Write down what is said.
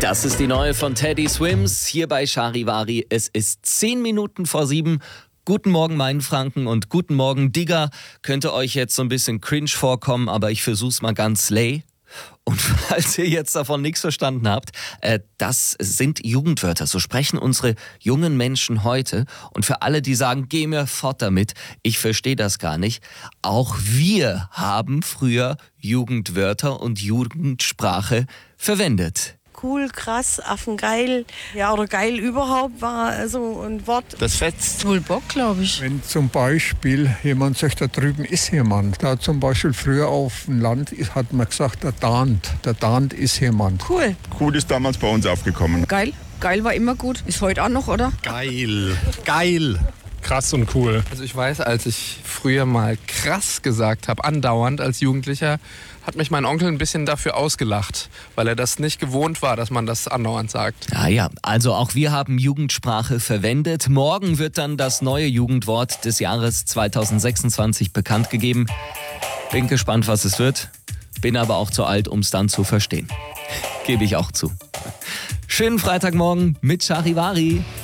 Das ist die neue von Teddy Swims, hier bei Charivari. Es ist 10 Minuten vor 7. Guten Morgen, Mainfranken, und guten Morgen, Digger. Könnte euch jetzt so ein bisschen cringe vorkommen, aber ich versuch's mal ganz slay. Und falls ihr jetzt davon nichts verstanden habt, das sind Jugendwörter. So sprechen unsere jungen Menschen heute. Und für alle, die sagen, geh mir fort damit, ich verstehe das gar nicht. Auch wir haben früher Jugendwörter und Jugendsprache verwendet. Cool, krass, affengeil, ja, oder geil überhaupt war so ein Wort. Das fetzt. Wohl Bock, glaube ich. Wenn zum Beispiel jemand sagt, da drüben ist jemand. Da zum Beispiel früher auf dem Land hat man gesagt, der dahnt ist jemand. Cool. Cool ist damals bei uns aufgekommen. Geil. Geil war immer gut. Ist heute auch noch, oder? Geil. Geil. Krass und cool. Also ich weiß, als ich früher mal krass gesagt habe, andauernd als Jugendlicher, hat mich mein Onkel ein bisschen dafür ausgelacht, weil er das nicht gewohnt war, dass man das andauernd sagt. Ja, also auch wir haben Jugendsprache verwendet. Morgen wird dann das neue Jugendwort des Jahres 2026 bekannt gegeben. Bin gespannt, was es wird. Bin aber auch zu alt, um es dann zu verstehen. Gebe ich auch zu. Schönen Freitagmorgen mit Charivari.